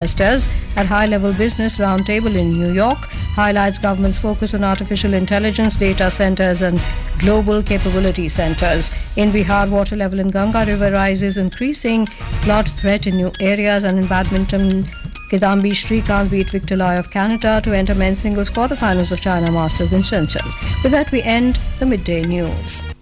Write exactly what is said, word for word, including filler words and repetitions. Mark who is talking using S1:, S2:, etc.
S1: investors at high-level business roundtable in New York. Highlights government's focus on artificial intelligence, data centers and global capability centers. In Bihar, water level in Ganga River rises, increasing flood threat in new areas. And in badminton, Kidambi Srikanth beat Victor Loy of Canada to enter men's singles quarterfinals of China Masters in Shenzhen. With that, we end the midday news.